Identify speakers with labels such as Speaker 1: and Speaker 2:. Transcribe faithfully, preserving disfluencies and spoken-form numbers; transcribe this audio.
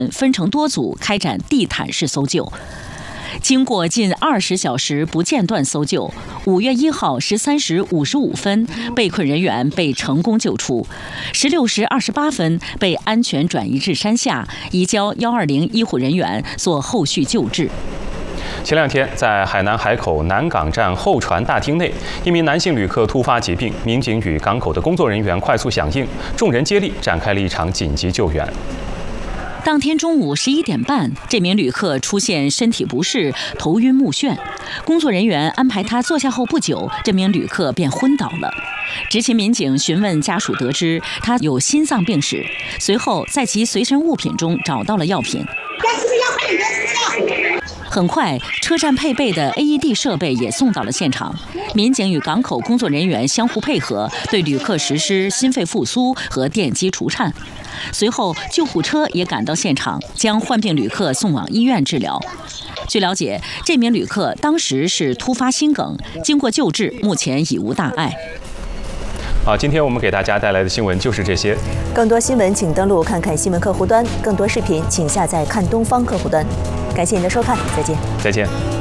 Speaker 1: 分成多组开展地毯式搜救。经过近二十小时不间断搜救，五月一号十三时五十五分，被困人员被成功救出。十六时二十八分，被安全转移至山下，移交幺二零医护人员做后续救治。
Speaker 2: 前两天，在海南海口南港站候船大厅内，一名男性旅客突发疾病，民警与港口的工作人员快速响应，众人接力展开了一场紧急救援。
Speaker 1: 当天中午十一点半，这名旅客出现身体不适、头晕目眩。工作人员安排他坐下后不久，这名旅客便昏倒了。执勤民警询问家属，得知他有心脏病史，随后在其随身物品中找到了药品。很快，车站配备的 A E D 设备也送到了现场。民警与港口工作人员相互配合，对旅客实施心肺复苏和电击除颤。随后，救护车也赶到现场，将患病旅客送往医院治疗。据了解，这名旅客当时是突发心梗，经过救治，目前已无大碍。
Speaker 2: 好，今天我们给大家带来的新闻就是这些。
Speaker 3: 更多新闻请登录看看新闻客户端，更多视频请下载看东方客户端。感谢您的收看，再见。
Speaker 2: 再见。